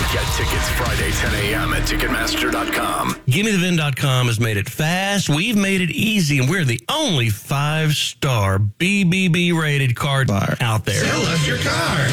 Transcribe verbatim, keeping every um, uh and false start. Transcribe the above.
Get tickets Friday, ten a.m. at Ticketmaster dot com. Give Me The Vin dot com has made it fast. We've made it easy, and we're the only five-star B B B rated car buyer out there. Sell us your car.